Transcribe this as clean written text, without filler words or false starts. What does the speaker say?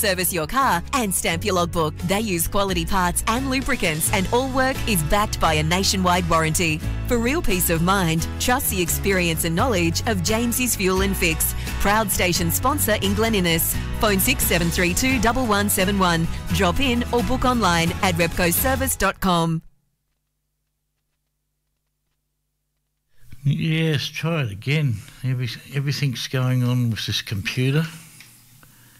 Service your car and stamp your logbook. They use quality parts and lubricants, and all work is backed by a nationwide warranty. For real peace of mind, trust the experience and knowledge of James's Fuel and Fix. Proud station sponsor in Glen Innes. Phone 6732 1171. Drop in or book online at repcoservice.com. Yes, try it again. Everything's going on with this computer.